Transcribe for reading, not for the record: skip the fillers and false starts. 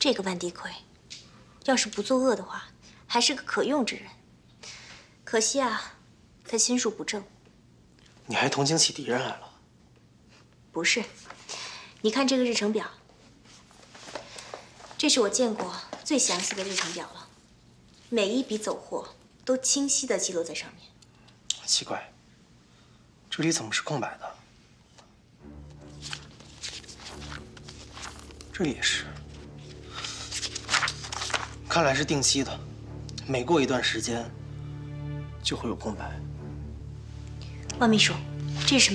这个万地奎，要是不作恶的话，还是个可用之人。可惜啊，他心术不正。 你还同情起敌人来了？ 不是，你看这个日程表，这是我见过最详细的日程表了，每一笔走货都清晰地记录在上面。 奇怪，这里怎么是空白的？这里也是。看来是定期的，每过一段时间就会有空白。 万秘书，这是什么？